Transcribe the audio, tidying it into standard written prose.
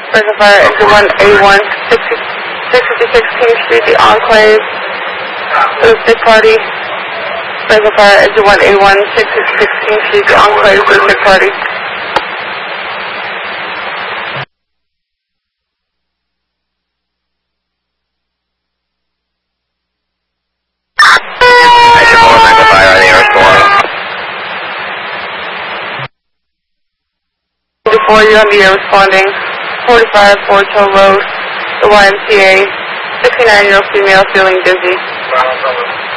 Breaking fire, engine 1A1, 656 King Street, the Enclave. It was sick party. Breaking fire, engine 1A1, 656 King Street, the Enclave. It was sick party. You're on the air responding. 45 Fort Hill Road, the YMCA. 69-year-old female feeling dizzy.